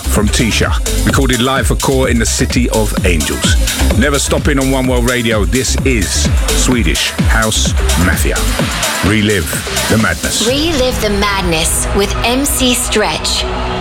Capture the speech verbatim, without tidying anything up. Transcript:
from Tisha, recorded live for Core in the City of Angels. Never stopping on One World Radio, this is Swedish House Mafia. Relive the madness. Relive the madness with M C Stretch.